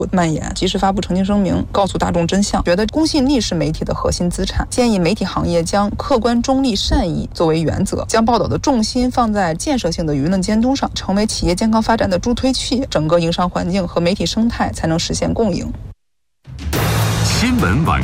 蔓延，及时发布澄清声明，告诉大众真相。觉得公信力是媒体的核心资产，建议媒体行业将客观中立善意作为原则，将报道的重心放在建设性的舆论监督上，成为企业健康发展的助推器，整个营商环境和媒体生态才能实现共赢。 新闻晚